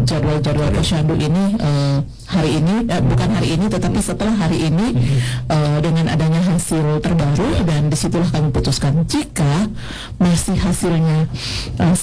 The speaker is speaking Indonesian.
jadwal-jadwal posyandu ini hari ini, bukan hari ini tetapi setelah hari ini, dengan adanya hasil terbaru, dan disitulah kami putuskan jika masih hasilnya